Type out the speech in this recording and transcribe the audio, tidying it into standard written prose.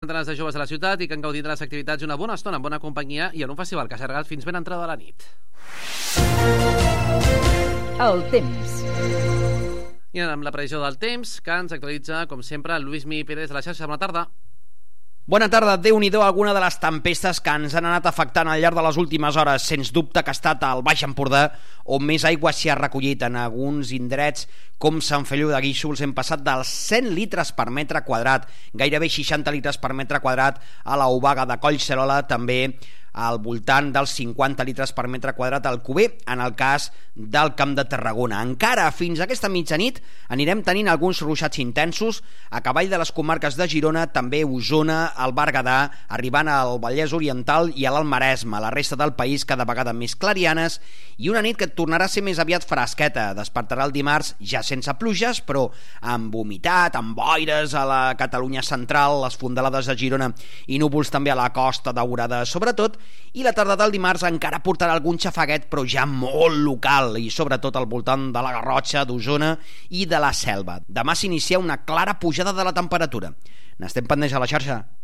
centenars de joves a la ciutat i que han gaudit de les activitats una bona estona en bona companyia i en un festival que s'ha allargat fins ben entrada de la nit. El temps. I amb la previsió del temps, que ens actualitza, com sempre, Lluís Pérez de la xarxa. Bona tarda. Bona tarda. Déu-n'hi-do alguna de les tempestes que ens han anat afectant al llarg de les últimes hores. Sens dubte que ha estat al Baix Empordà on més aigua s'hi ha recollit. En alguns indrets com Sant Feliu de Guíxols hem passat dels 100 litres per metre quadrat, gairebé 60 litres per metre quadrat a l'Obaga de Collserola, també al voltant dels 50 litres per metre quadrat al Cuber, en el cas del Camp de Tarragona. Encara fins a aquesta mitjanit anirem tenint alguns ruixats intensos a cavall de les comarques de Girona, també Osona, el Berguedà, arribant al Vallès Oriental i a l'Alt Maresme. La resta del país cada vegada més clarianes i una nit que tornarà a ser més aviat fresqueta. Despertarà el dimarts ja sense pluges, però amb humitat, amb boires a la Catalunya central, les fondalades de Girona i núvols també a la Costa Daurada sobretot, i la tarda del dimarts encara portarà algun xafaguet però ja molt local i sobretot al voltant de la Garrotxa, d'Osona i de la Selva. Demà s'inicia una clara pujada de la temperatura. N'estem pendents a la xarxa.